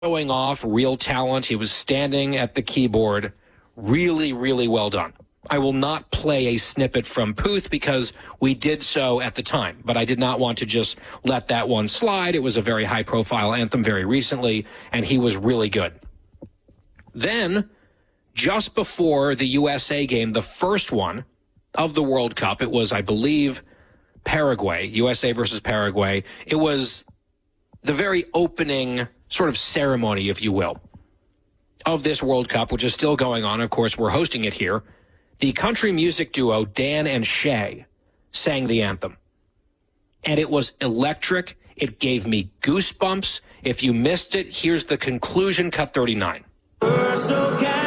showing off real talent. He was standing at the keyboard. Really, really well done. I will not play a snippet from Puth because we did so at the time, but I did not want to just let that one slide. It was a very high-profile anthem very recently, and he was really good. Then, just before the USA game, the first one of the World Cup, it was, I believe, Paraguay, USA versus Paraguay. It was the very opening sort of ceremony, if you will, of this World Cup, which is still going on. Of course, we're hosting it here. The country music duo Dan and Shay sang the anthem. And it was electric. It gave me goosebumps. If you missed it, here's the conclusion, cut 39. We're so